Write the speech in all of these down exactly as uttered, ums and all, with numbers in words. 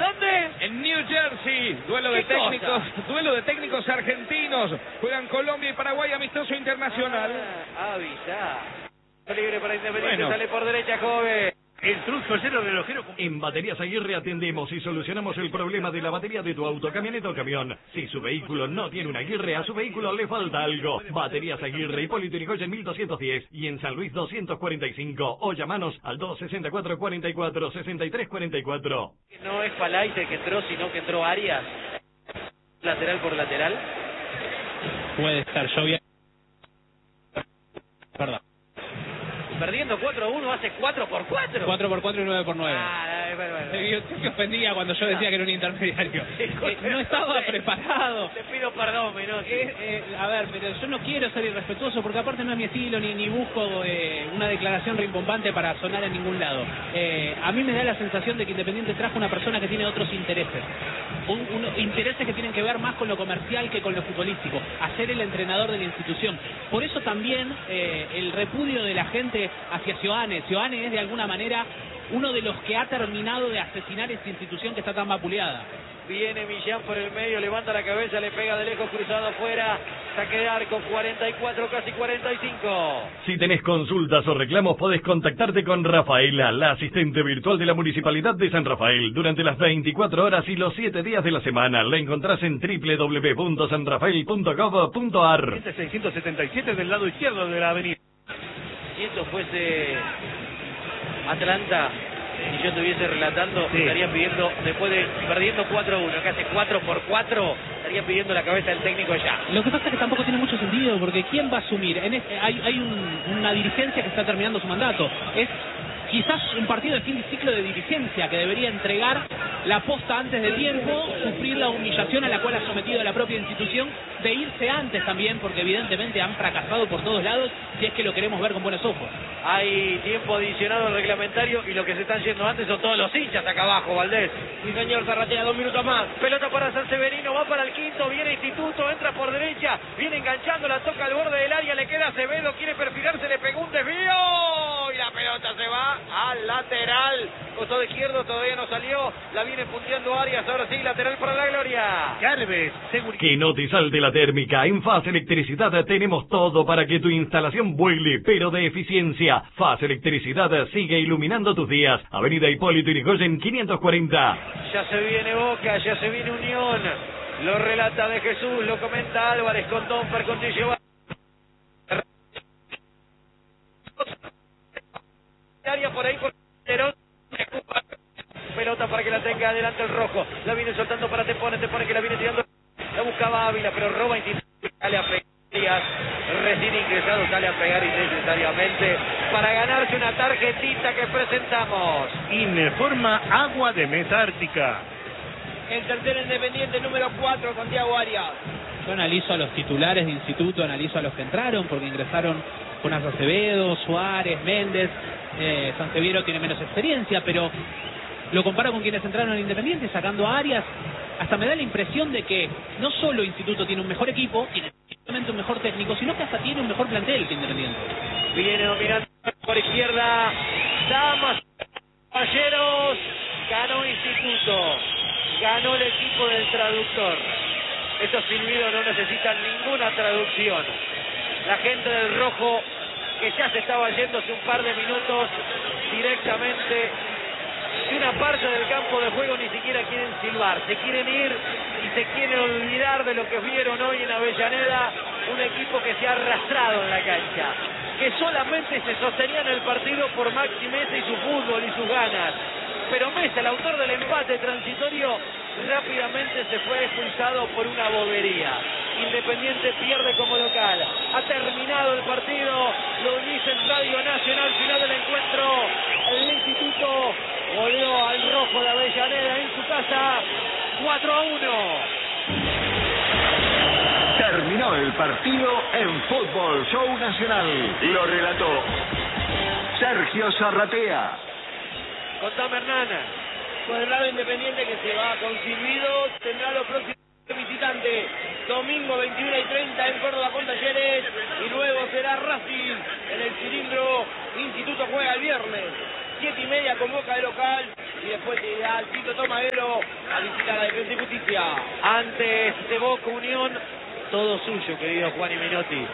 ¿Dónde? En New Jersey, duelo de técnicos, duelo de técnicos argentinos. Juegan Colombia y Paraguay, amistoso internacional. Ah, avisa. Libre para Independiente, Bueno. sale por derecha, joven. El truco cero relojero. En Baterías Aguirre atendemos y solucionamos el problema de la batería de tu auto, camioneta o camión. Si su vehículo no tiene una Aguirre, a su vehículo le falta algo. Baterías Aguirre, Hipólito Yrigoyen mil doscientos diez y en San Luis doscientos cuarenta y cinco. O llamanos al dos sesenta y cuatro, cuarenta y cuatro, sesenta y tres cuarenta y cuatro. No es Palais el que entró, sino que entró Arias. Lateral por lateral. Puede estar lloviendo. Perdón. Perdiendo cuatro a uno, hace cuatro por cuatro. cuatro por cuatro y nueve por nueve. Ah, eh, bueno, bueno. Yo me ofendía cuando yo decía que era un intermediario. Eh, no estaba preparado. Te pido perdón, Menotti. Eh, eh, a ver, pero yo no quiero ser irrespetuoso porque aparte no es mi estilo ni, ni busco eh, una declaración rimbombante para sonar en ningún lado. Eh, a mí me da la sensación de que Independiente trajo una persona que tiene otros intereses. Un, un, intereses que tienen que ver más con lo comercial que con lo futbolístico. A ser el entrenador de la institución. Por eso también eh, el repudio de la gente hacia Sioane. Sioane es de alguna manera uno de los que ha terminado de asesinar esta institución que está tan vapuleada. Viene Millán por el medio, levanta la cabeza, le pega de lejos, cruzado afuera, saque de arco, cuarenta y cuatro, casi cuarenta y cinco. Si tenés consultas o reclamos, podés contactarte con Rafaela, la asistente virtual de la Municipalidad de San Rafael, durante las veinticuatro horas y los siete días de la semana. La encontrás en doble u doble u doble u punto san rafael punto gov punto ar. seiscientos setenta y siete del lado izquierdo de la avenida. Si esto fuese Atlanta, si yo estuviese relatando, sí, estaría pidiendo, después de perdiendo cuatro a uno, que hace cuatro por cuatro, estaría pidiendo la cabeza del técnico ya. Lo que pasa es que tampoco tiene mucho sentido, porque ¿quién va a asumir? En este, hay hay un, una dirigencia que está terminando su mandato. Es quizás un partido de fin de ciclo de dirigencia que debería entregar la posta antes de tiempo, sufrir la humillación a la cual ha sometido a la propia institución, de irse antes también, porque evidentemente han fracasado por todos lados, si es que lo queremos ver con buenos ojos. Hay tiempo adicionado al reglamentario y lo que se están yendo antes son todos los hinchas acá abajo, Valdés. Sí, señor Zarratea, dos minutos más. Pelota para San Severino, va para el quinto, viene Instituto, entra por derecha, viene enganchando, la toca al borde del área, le queda Acevedo, quiere perfilarse, le pegó un desvío y la pelota se va al lateral. Costado izquierdo todavía no salió, la viene punteando Arias, ahora sí, lateral para la gloria. Carves, seguridad. Que no te salte la térmica. En Faz Electricidad tenemos todo para que tu instalación vuele, pero de eficiencia. Faz Electricidad sigue iluminando tus días. Avenida Hipólito Yrigoyen quinientos cuarenta. Ya se viene Boca, ya se viene Unión. Lo relata de Jesús, lo comenta Álvarez con Domper, con Tillo. Por ahí por Perón. Pelota para que la tenga adelante el rojo. La viene soltando para Tepone, Tepone que la viene tirando. La buscaba Ávila, pero roba y sale a pegar. Recién ingresado sale a pegar innecesariamente para ganarse una tarjetita que presentamos. Informa Agua de Mesa Ártica. El tercer Independiente número cuatro, Santiago Arias. Yo analizo a los titulares de instituto, analizo a los que entraron, porque ingresaron Jonas Acevedo, Suárez, Méndez. Eh, Sanseviero tiene menos experiencia, pero lo comparo con quienes entraron en Independiente, sacando a Arias. Hasta me da la impresión de que no solo Instituto tiene un mejor equipo, tiene simplemente un mejor técnico, sino que hasta tiene un mejor plantel que Independiente. Viene dominando por izquierda, damas, caballeros, ganó Instituto, ganó el equipo del traductor. Estos silbidos no necesitan ninguna traducción. La gente del rojo, que ya se estaba yendo hace un par de minutos, directamente de una parte del campo de juego ni siquiera quieren silbar, se quieren ir y se quieren olvidar de lo que vieron hoy en Avellaneda, un equipo que se ha arrastrado en la cancha, que solamente se sostenía en el partido por Maxi Mesa y su fútbol y sus ganas, pero Mesa, el autor del empate transitorio, rápidamente se fue expulsado por una bobería. Independiente pierde como local. Ha terminado el partido, lo dice en Radio Nacional, final del encuentro. El Instituto goleó al rojo de Avellaneda en su casa, cuatro a uno. Terminó el partido en Fútbol Show Nacional. Lo relató Sergio Zarratea. Contame, Hernán. Con el lado Independiente que se va con silbido, tendrá los próximos visitantes. Domingo veintiuno y treinta en Córdoba con Talleres. Y luego será Racing en el cilindro. Instituto juega el viernes. Siete y media con Boca de local. Y después irá al Tito Tomadero a visitar a Defensa y Justicia. Antes de Boca Unión, todo suyo, querido Juan y Minotti.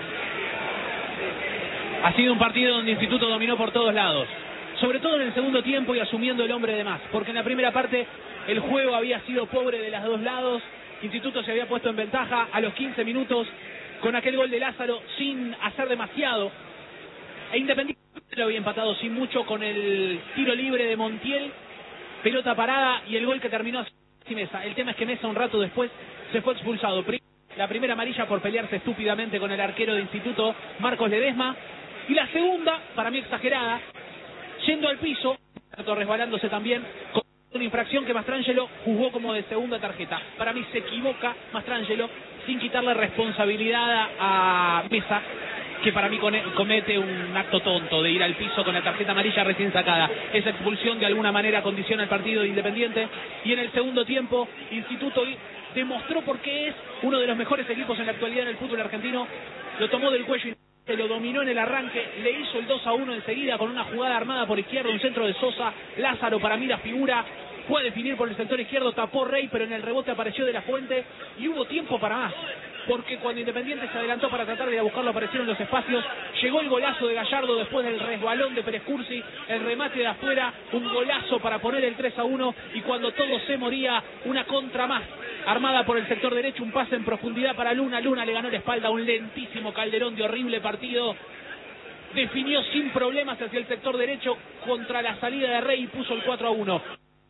Ha sido un partido donde Instituto dominó por todos lados, sobre todo en el segundo tiempo y asumiendo el hombre de más, porque en la primera parte el juego había sido pobre de los dos lados. Instituto se había puesto en ventaja a los quince minutos con aquel gol de Lázaro sin hacer demasiado, e Independiente lo había empatado sin mucho con el tiro libre de Montiel, pelota parada y el gol que terminó así Mesa. El tema es que Mesa un rato después se fue expulsado. La primera amarilla por pelearse estúpidamente con el arquero de Instituto, Marcos Ledesma, y la segunda, para mí exagerada, yendo al piso, resbalándose también, con una infracción que Mastrangelo juzgó como de segunda tarjeta. Para mí se equivoca Mastrangelo sin quitarle responsabilidad a Mesa, que para mí comete un acto tonto de ir al piso con la tarjeta amarilla recién sacada. Esa expulsión de alguna manera condiciona el partido de Independiente, y en el segundo tiempo Instituto demostró por qué es uno de los mejores equipos en la actualidad en el fútbol argentino. Lo tomó del cuello y lo dominó en el arranque, le hizo el dos a uno enseguida con una jugada armada por izquierda, un centro de Sosa. Lázaro, para mí la figura, fue a definir por el sector izquierdo, tapó Rey, pero en el rebote apareció De La Fuente y hubo tiempo para más, porque cuando Independiente se adelantó para tratar de ir a buscarlo, aparecieron los espacios. Llegó el golazo de Gallardo después del resbalón de Pérez Cursi, el remate de afuera, un golazo para poner el tres a uno, y cuando todo se moría, una contra más armada por el sector derecho, un pase en profundidad para Luna. Luna le ganó la espalda a un lentísimo Calderón de horrible partido, definió sin problemas hacia el sector derecho contra la salida de Rey y puso el cuatro a uno.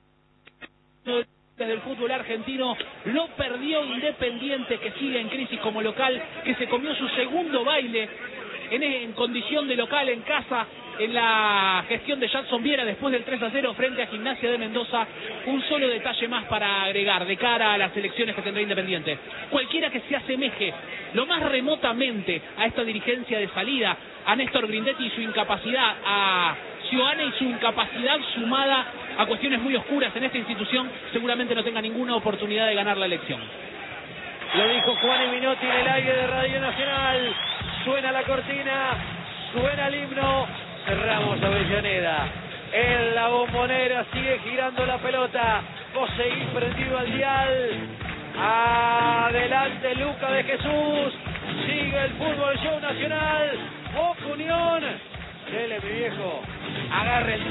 Desde el fútbol argentino lo perdió Independiente, que sigue en crisis como local, que se comió su segundo baile en, en condición de local en casa en la gestión de Jackson Viera después del tres a cero frente a Gimnasia de Mendoza. Un solo detalle más para agregar de cara a las elecciones que tendrá Independiente: cualquiera que se asemeje lo más remotamente a esta dirigencia de salida, a Néstor Grindetti y su incapacidad, a Sioane y su incapacidad sumada a cuestiones muy oscuras en esta institución, seguramente no tenga ninguna oportunidad de ganar la elección. Lo dijo Juan y Minotti en el aire de Radio Nacional. Suena la cortina, suena el himno. Cerramos Avellaneda. En la Bombonera sigue girando la pelota. Vos seguís prendido al dial. Adelante Luca de Jesús. Sigue el fútbol show nacional. Boca Unión. Dele, mi viejo. Agarre el